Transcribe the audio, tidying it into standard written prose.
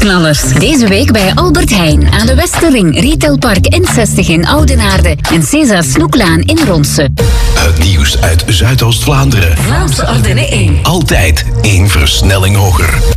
Weekknallers. Deze week bij Albert Heijn aan de Westerring, Retailpark N60 in Oudenaarde en César Snoeklaan in Ronsen. Het nieuws uit Zuidoost-Vlaanderen. Vlaamse Ardennen 1. Altijd 1 versnelling hoger.